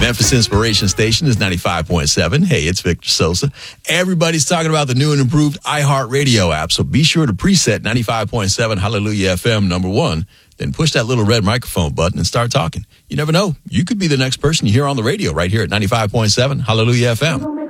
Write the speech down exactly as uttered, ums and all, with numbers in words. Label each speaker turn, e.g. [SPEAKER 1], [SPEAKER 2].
[SPEAKER 1] Memphis Inspiration Station is ninety-five point seven. Hey, it's Victor Sosa. Everybody's talking about the new and improved iHeartRadio app, so be sure to preset ninety-five point seven Hallelujah F M number one, then push that little red microphone button and start talking. You never know. You could be the next person you hear on the radio right here at ninety-five point seven Hallelujah F M.